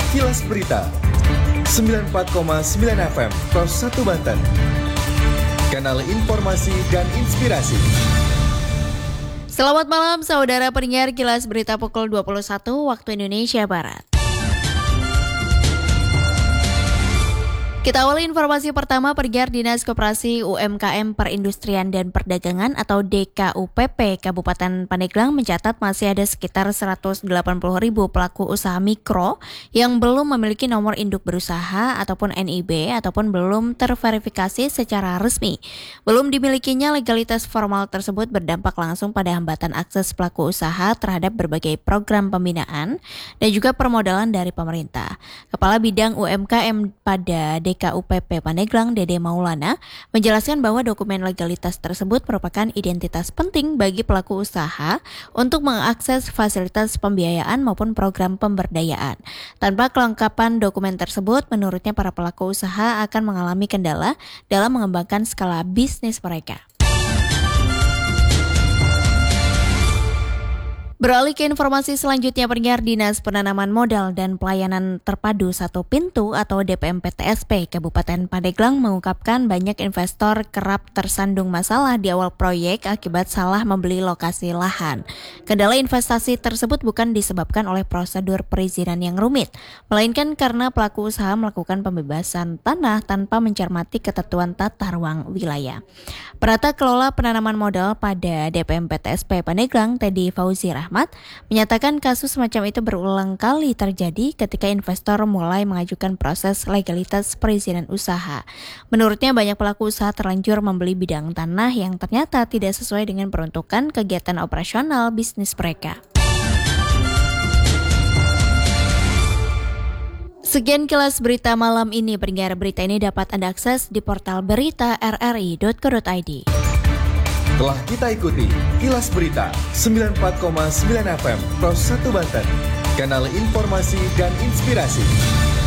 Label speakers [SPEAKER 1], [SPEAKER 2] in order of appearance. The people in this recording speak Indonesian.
[SPEAKER 1] Kilas Berita 94,9 FM Pros 1 Banten. Kanal informasi dan inspirasi.
[SPEAKER 2] Selamat malam saudara pendengar Kilas Berita pukul 21 waktu Indonesia Barat. Kita awali informasi pertama. Pendengar, Dinas Koperasi UMKM Perindustrian dan Perdagangan atau DKUPP Kabupaten Pandeglang mencatat masih ada sekitar 180.000 pelaku usaha mikro yang belum memiliki nomor induk berusaha ataupun NIB ataupun belum terverifikasi secara resmi. Belum dimilikinya legalitas formal tersebut berdampak langsung pada hambatan akses pelaku usaha terhadap berbagai program pembinaan dan juga permodalan dari pemerintah. Kepala Bidang UMKM pada DKUPP Pandeglang, Dede Maulana, menjelaskan bahwa dokumen legalitas tersebut merupakan identitas penting bagi pelaku usaha untuk mengakses fasilitas pembiayaan maupun program pemberdayaan. Tanpa kelengkapan dokumen tersebut, menurutnya para pelaku usaha akan mengalami kendala dalam mengembangkan skala bisnis mereka. Beralih ke informasi selanjutnya, pendengar, Dinas Penanaman Modal dan Pelayanan Terpadu Satu Pintu atau DPMPTSP Kabupaten Pandeglang mengungkapkan banyak investor kerap tersandung masalah di awal proyek akibat salah membeli lokasi lahan. Kendala investasi tersebut bukan disebabkan oleh prosedur perizinan yang rumit, melainkan karena pelaku usaha melakukan pembebasan tanah tanpa mencermati ketentuan tata ruang wilayah. Penata Kelola Penanaman Modal pada DPMPTSP Pandeglang, Teddy Fauzi Rahmat, menyatakan kasus semacam itu berulang kali terjadi ketika investor mulai mengajukan proses legalitas perizinan usaha. Menurutnya banyak pelaku usaha terlanjur membeli bidang tanah yang ternyata tidak sesuai dengan peruntukan kegiatan operasional bisnis mereka. Sekian Kilas Berita malam ini. Pendengar, berita ini dapat Anda akses di portal berita rri.co.id.
[SPEAKER 1] Telah kita ikuti Kilas Berita 94,9 FM Pros 1 Banten. Kanal informasi dan inspirasi.